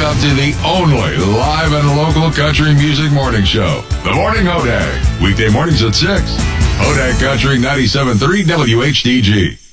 up to the only live and local country music morning show, The Morning Hodag. Weekday mornings at 6. Hodag Country 97.3 WHDG.